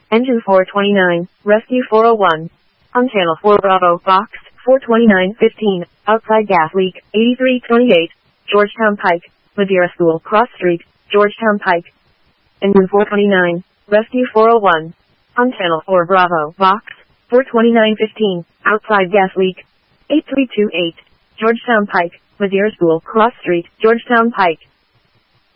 Engine 429, Rescue 401. On Channel 4 Bravo, Box 42915, outside gas leak, 8328, Georgetown Pike, Madeira School, Cross Street, Georgetown Pike. Engine 429, Rescue 401. On Channel 4 Bravo, Box 42915, outside gas leak, 8328, Georgetown Pike, Madeira School, Cross Street, Georgetown Pike.